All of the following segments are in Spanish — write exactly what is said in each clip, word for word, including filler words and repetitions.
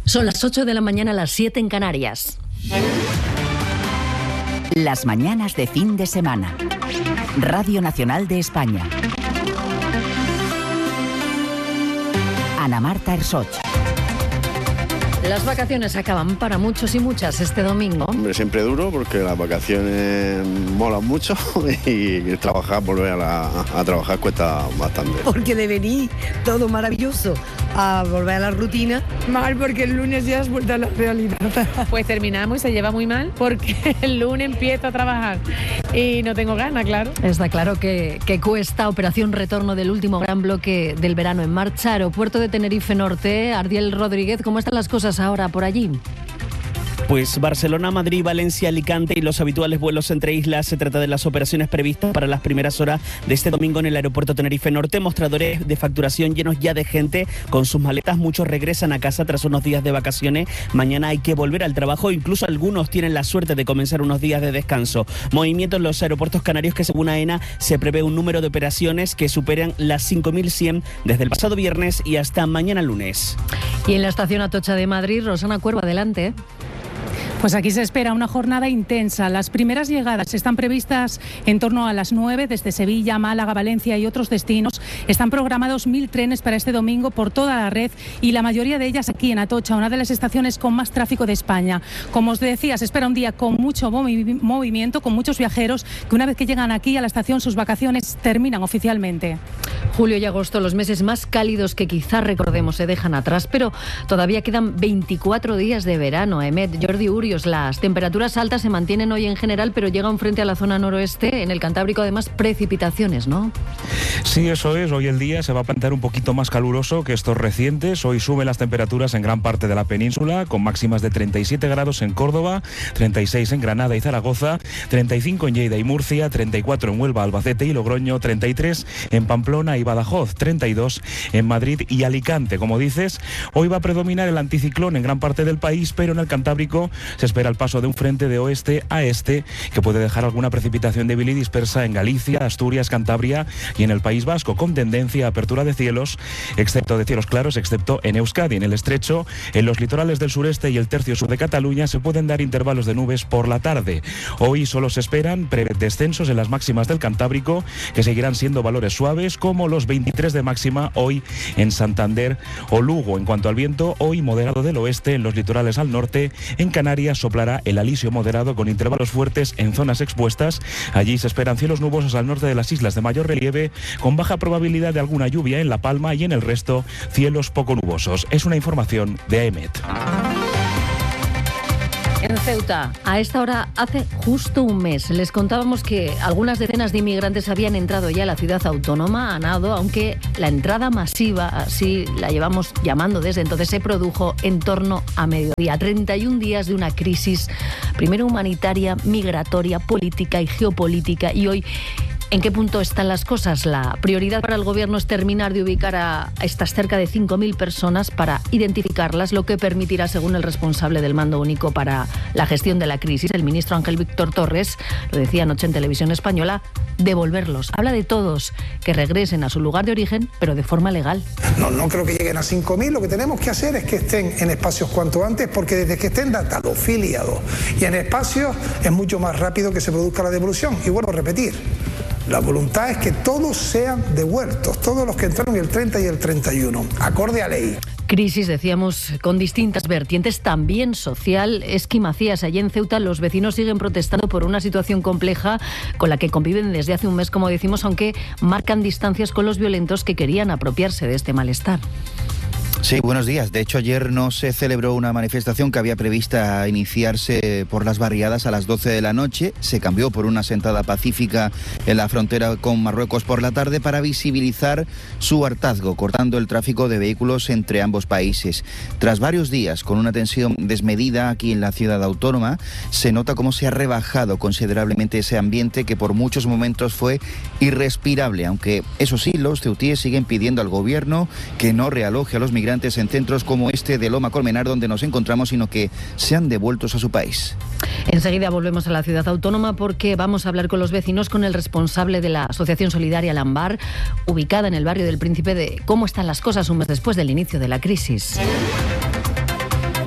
Son las ocho de la mañana, las siete en Canarias. Las mañanas de fin de semana. Radio Nacional de España. Ana Marta Ersoch. Las vacaciones acaban para muchos y muchas este domingo. Hombre, siempre duro porque las vacaciones molan mucho y trabajar, volver a, la, a trabajar cuesta bastante. Porque de venir todo maravilloso a volver a la rutina. Mal, porque el lunes ya has vuelto a la realidad. Pues terminamos y se lleva muy mal porque el lunes empiezo a trabajar y no tengo ganas, claro. Está claro que, que cuesta. Operación retorno del último gran bloque del verano en marcha. Aeropuerto de Tenerife Norte. Ardiel Rodríguez, ¿cómo están las cosas ahora por allí? Pues Barcelona, Madrid, Valencia, Alicante y los habituales vuelos entre islas. Se trata de las operaciones previstas para las primeras horas de este domingo en el aeropuerto Tenerife Norte. Mostradores de facturación llenos ya de gente con sus maletas. Muchos regresan a casa tras unos días de vacaciones. Mañana hay que volver al trabajo. Incluso algunos tienen la suerte de comenzar unos días de descanso. Movimiento en los aeropuertos canarios que, según AENA, se prevé un número de operaciones que superan las cinco mil cien desde el pasado viernes y hasta mañana lunes. Y en la estación Atocha de Madrid, Rosana Cuervo, adelante. Pues aquí se espera una jornada intensa. Las primeras llegadas están previstas en torno a las nueve desde Sevilla, Málaga, Valencia y otros destinos. Están programados mil trenes para este domingo por toda la red y la mayoría de ellas aquí en Atocha, una de las estaciones con más tráfico de España. Como os decía, se espera un día con mucho movi- movimiento, con muchos viajeros que una vez que llegan aquí a la estación sus vacaciones terminan oficialmente. Julio y agosto, los meses más cálidos que quizás recordemos, se dejan atrás, pero todavía quedan veinticuatro días de verano. Emet, Jordi Urios, las temperaturas altas se mantienen hoy en general, pero llega un frente a la zona noroeste, en el Cantábrico además precipitaciones, ¿no? Sí, eso es. Hoy el día se va a plantear un poquito más caluroso que estos recientes. Hoy suben las temperaturas en gran parte de la península, con máximas de treinta y siete grados en Córdoba, treinta y seis en Granada y Zaragoza, treinta y cinco en Lleida y Murcia, treinta y cuatro en Huelva, Albacete y Logroño, treinta y tres en Pamplona y Badajoz, treinta y dos en Madrid y Alicante. Como dices, hoy va a predominar el anticiclón en gran parte del país, pero en el Cantábrico se espera el paso de un frente de oeste a este que puede dejar alguna precipitación débil y dispersa en Galicia, Asturias, Cantabria y en el País Vasco, con tendencia a apertura de cielos, excepto de cielos claros, excepto en Euskadi. En el estrecho, en los litorales del sureste y el tercio sur de Cataluña se pueden dar intervalos de nubes por la tarde. Hoy solo se esperan descensos en las máximas del Cantábrico, que seguirán siendo valores suaves, como los veintitrés de máxima hoy en Santander o Lugo. En cuanto al viento, hoy moderado del oeste en los litorales al norte. En Canarias soplará el alisio moderado con intervalos fuertes en zonas expuestas. Allí se esperan cielos nubosos al norte de las islas de mayor relieve, con baja probabilidad de alguna lluvia en La Palma, y en el resto cielos poco nubosos. Es una información de AEMET. En Ceuta, a esta hora hace justo un mes, les contábamos que algunas decenas de inmigrantes habían entrado ya a la ciudad autónoma, a nado, aunque la entrada masiva, así la llevamos llamando desde entonces, se produjo en torno a mediodía. treinta y un días de una crisis, primero humanitaria, migratoria, política y geopolítica, y hoy... ¿En qué punto están las cosas? La prioridad para el gobierno es terminar de ubicar a estas cerca de cinco mil personas para identificarlas, lo que permitirá, según el responsable del Mando Único para la gestión de la crisis, el ministro Ángel Víctor Torres, lo decía anoche en Televisión Española, devolverlos. Habla de todos, que regresen a su lugar de origen, pero de forma legal. No, no creo que lleguen a cinco mil. Lo que tenemos que hacer es que estén en espacios cuanto antes, porque desde que estén datados, filiados y en espacios es mucho más rápido que se produzca la devolución. Y vuelvo a repetir, la voluntad es que todos sean devueltos, todos los que entraron el treinta y el treinta y uno, acorde a ley. Crisis, decíamos, con distintas vertientes, también social. Esqui Macías, allí en Ceuta, los vecinos siguen protestando por una situación compleja con la que conviven desde hace un mes, como decimos, aunque marcan distancias con los violentos que querían apropiarse de este malestar. Sí, buenos días. De hecho, ayer no se celebró una manifestación que había prevista iniciarse por las barriadas a las doce de la noche. Se cambió por una sentada pacífica en la frontera con Marruecos por la tarde para visibilizar su hartazgo, cortando el tráfico de vehículos entre ambos países. Tras varios días con una tensión desmedida aquí en la ciudad autónoma, se nota cómo se ha rebajado considerablemente ese ambiente que por muchos momentos fue irrespirable, aunque eso sí, los ceutíes siguen pidiendo al gobierno que no realoje a los migrantes en centros como este de Loma Colmenar, donde nos encontramos, sino que sean devueltos a su país. Enseguida volvemos a la ciudad autónoma porque vamos a hablar con los vecinos, con el responsable de la Asociación Solidaria Lambar, ubicada en el barrio del Príncipe, de cómo están las cosas un mes después del inicio de la crisis.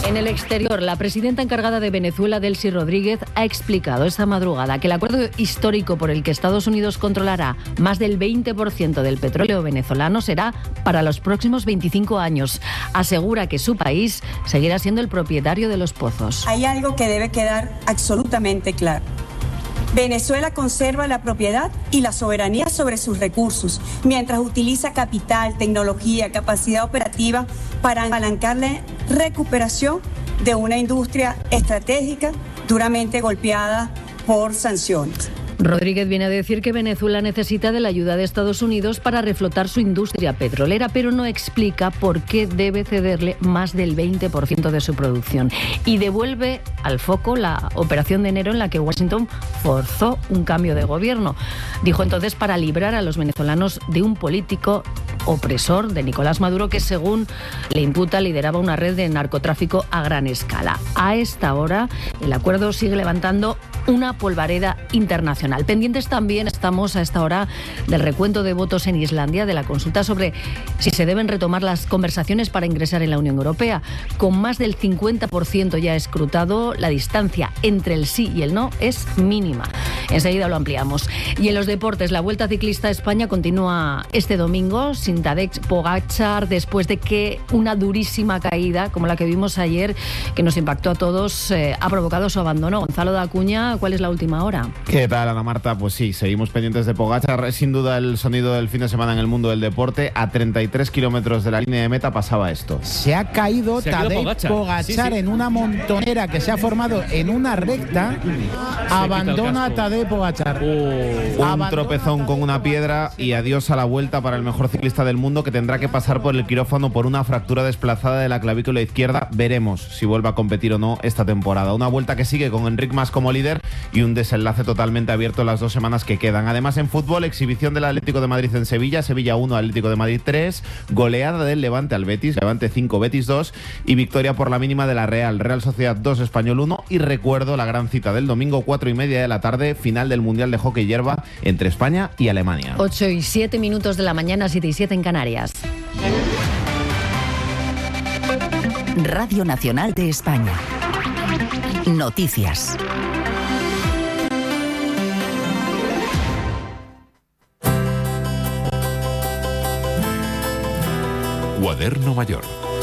En el exterior, la presidenta encargada de Venezuela, Delcy Rodríguez, ha explicado esta madrugada que el acuerdo histórico por el que Estados Unidos controlará más del veinte por ciento del petróleo venezolano será para los próximos veinticinco años. Asegura que su país seguirá siendo el propietario de los pozos. Hay algo que debe quedar absolutamente claro. Venezuela conserva la propiedad y la soberanía sobre sus recursos, mientras utiliza capital, tecnología, capacidad operativa para apalancar la recuperación de una industria estratégica duramente golpeada por sanciones. Rodríguez viene a decir que Venezuela necesita de la ayuda de Estados Unidos para reflotar su industria petrolera, pero no explica por qué debe cederle más del veinte por ciento de su producción. Y devuelve al foco la operación de enero en la que Washington forzó un cambio de gobierno. Dijo entonces para librar a los venezolanos de un político opresor, de Nicolás Maduro, que según le imputa lideraba una red de narcotráfico a gran escala. A esta hora el acuerdo sigue levantando una polvareda internacional. Pendientes también estamos a esta hora del recuento de votos en Islandia, de la consulta sobre si se deben retomar las conversaciones para ingresar en la Unión Europea. Con más del cincuenta por ciento ya escrutado, la distancia entre el sí y el no es mínima. Enseguida lo ampliamos. Y en los deportes, la Vuelta Ciclista a España continúa este domingo sin Tadej Pogačar, después de que una durísima caída, como la que vimos ayer, que nos impactó a todos, eh, ha provocado su abandono. Gonzalo de Acuña, ¿cuál es la última hora? ¿Qué tal, Ana Marta? Pues sí, seguimos pendientes de Pogačar. Es sin duda el sonido del fin de semana en el mundo del deporte. A treinta y tres kilómetros de la línea de meta pasaba esto. Se ha caído Se ha Tadej Pogačar, Pogačar sí, sí. en una montonera que se ha formado en una recta. Abandona a Tadej Pogačar. Un Abandona tropezón con una piedra y adiós a la vuelta para el mejor ciclista del mundo, que tendrá que pasar por el quirófano por una fractura desplazada de la clavícula izquierda. Veremos si vuelve a competir o no esta temporada. Una vuelta que sigue con Enric Mas como líder y un desenlace totalmente abierto en las dos semanas que quedan. Además, en fútbol, exhibición del Atlético de Madrid en Sevilla, Sevilla uno, Atlético de Madrid tres, goleada del Levante al Betis, Levante cinco, Betis dos, y victoria por la mínima de la Real, Real Sociedad dos, Español uno. Y recuerdo la gran cita del domingo, cuatro y media de la tarde, final del Mundial de Hockey Hierba entre España y Alemania. ocho y siete minutos de la mañana, siete y siete en Canarias. Radio Nacional de España. Noticias. Cuaderno Mayor.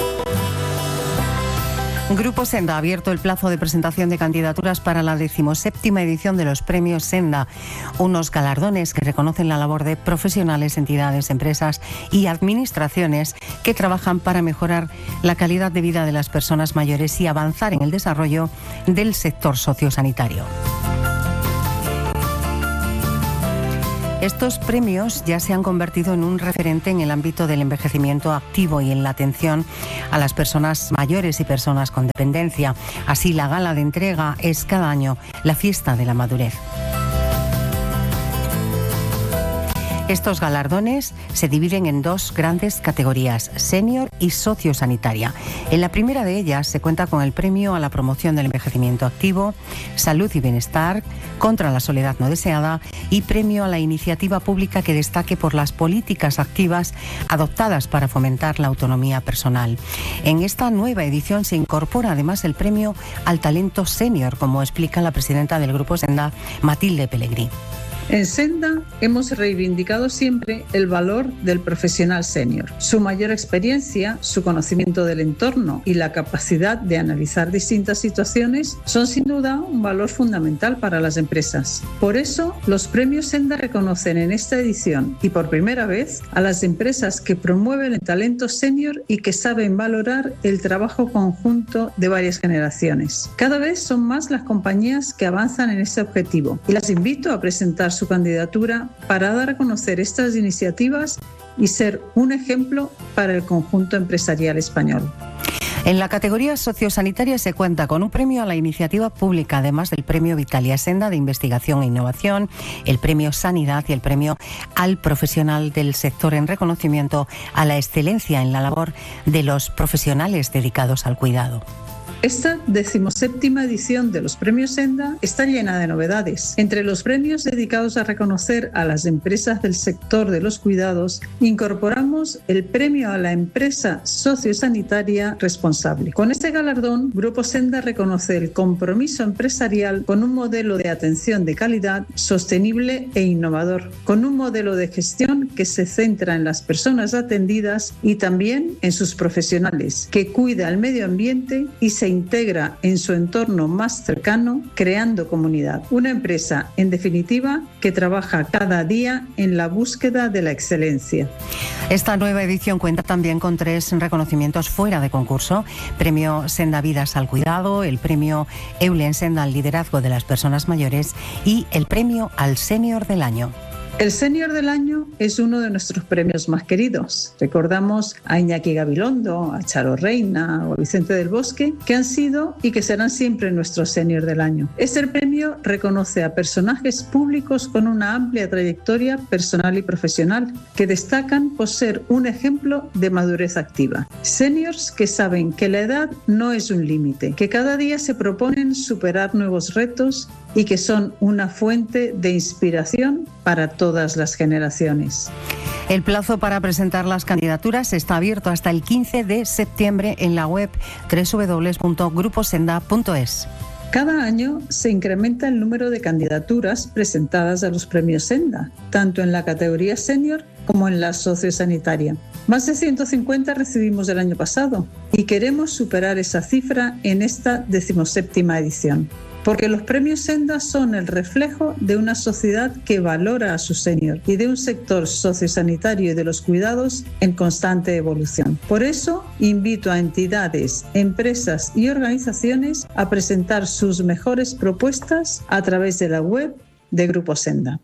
Grupo Senda ha abierto el plazo de presentación de candidaturas para la decimoséptima edición de los premios Senda, unos galardones que reconocen la labor de profesionales, entidades, empresas y administraciones que trabajan para mejorar la calidad de vida de las personas mayores y avanzar en el desarrollo del sector sociosanitario. Estos premios ya se han convertido en un referente en el ámbito del envejecimiento activo y en la atención a las personas mayores y personas con dependencia. Así, la gala de entrega es cada año la fiesta de la madurez. Estos galardones se dividen en dos grandes categorías, senior y sociosanitaria. En la primera de ellas se cuenta con el premio a la promoción del envejecimiento activo, salud y bienestar, contra la soledad no deseada y premio a la iniciativa pública que destaque por las políticas activas adoptadas para fomentar la autonomía personal. En esta nueva edición se incorpora además el premio al talento senior, como explica la presidenta del Grupo Senda, Matilde Pellegrí. En Senda hemos reivindicado siempre el valor del profesional senior. Su mayor experiencia, su conocimiento del entorno y la capacidad de analizar distintas situaciones son sin duda un valor fundamental para las empresas. Por eso, los premios Senda reconocen en esta edición y por primera vez a las empresas que promueven el talento senior y que saben valorar el trabajo conjunto de varias generaciones. Cada vez son más las compañías que avanzan en este objetivo y las invito a presentar su candidatura para dar a conocer estas iniciativas y ser un ejemplo para el conjunto empresarial español. En la categoría sociosanitaria se cuenta con un premio a la iniciativa pública, además del premio Vitalia Senda de Investigación e Innovación, el premio Sanidad y el premio al profesional del sector en reconocimiento a la excelencia en la labor de los profesionales dedicados al cuidado. Esta decimoséptima edición de los Premios Senda está llena de novedades. Entre los premios dedicados a reconocer a las empresas del sector de los cuidados, incorporamos el premio a la empresa sociosanitaria responsable. Con este galardón, Grupo Senda reconoce el compromiso empresarial con un modelo de atención de calidad sostenible e innovador, con un modelo de gestión que se centra en las personas atendidas y también en sus profesionales, que cuida el medio ambiente y se integra en su entorno más cercano, creando comunidad. Una empresa, en definitiva, que trabaja cada día en la búsqueda de la excelencia. Esta nueva edición cuenta también con tres reconocimientos fuera de concurso: Premio Senda Vidas al Cuidado, el Premio Eulen Senda al Liderazgo de las Personas Mayores y el Premio al Senior del Año. El Senior del Año es uno de nuestros premios más queridos. Recordamos a Iñaki Gabilondo, a Charo Reina o a Vicente del Bosque, que han sido y que serán siempre nuestros Senior del Año. Este premio reconoce a personajes públicos con una amplia trayectoria personal y profesional que destacan por ser un ejemplo de madurez activa. Seniors que saben que la edad no es un límite, que cada día se proponen superar nuevos retos y que son una fuente de inspiración para todas las generaciones. El plazo para presentar las candidaturas está abierto hasta el quince de septiembre en la web doble u doble u doble u punto grupo senda punto es. Cada año se incrementa el número de candidaturas presentadas a los premios Senda, tanto en la categoría senior como en la sociosanitaria. Más de ciento cincuenta recibimos el año pasado y queremos superar esa cifra en esta decimoséptima edición. Porque los premios Senda son el reflejo de una sociedad que valora a su senior y de un sector sociosanitario y de los cuidados en constante evolución. Por eso, invito a entidades, empresas y organizaciones a presentar sus mejores propuestas a través de la web de Grupo Senda.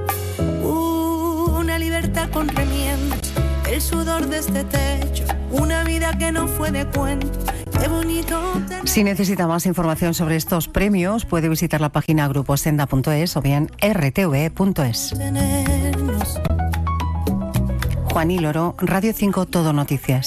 Una libertad con remiendos, el sudor de este techo, una vida que no fue de cuento. Qué bonito. Si necesita más información sobre estos premios, puede visitar la página grupo senda punto es o bien erre te ve punto es. Juan y Loro, Radio cinco Todo Noticias.